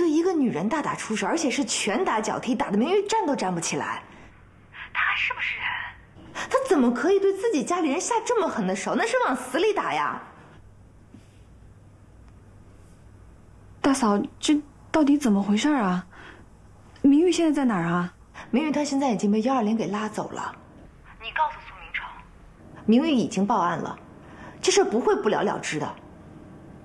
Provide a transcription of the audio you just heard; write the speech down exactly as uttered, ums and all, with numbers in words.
对一个女人大打出手，而且是拳打脚踢，打得明玉站都站不起来。他还是不是人？他怎么可以对自己家里人下这么狠的手？那是往死里打呀！ 大嫂，这到底怎么回事啊？明玉现在在哪儿啊？ 明玉她现在已经被幺二零给拉走了。你告诉苏明成，明玉已经报案了，这事不会不了了之的。